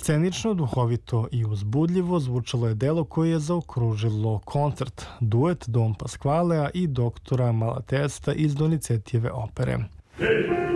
Scenično, duhovito i uzbudljivo zvučalo je delo koje je zaokružilo koncert, duet Don Pasqualea i doktora Malatesta iz Donizetijeve opere.